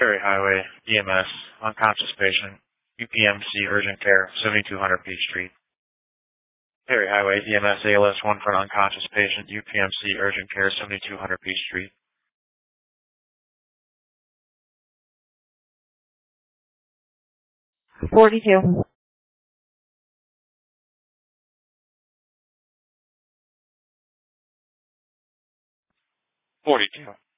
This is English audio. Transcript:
Perry Highway, EMS, unconscious patient, UPMC urgent care, 7200 Peach Street. Perry Highway, EMS, ALS 1 for an unconscious patient, UPMC urgent care, 7200 Peach Street. 42. 42.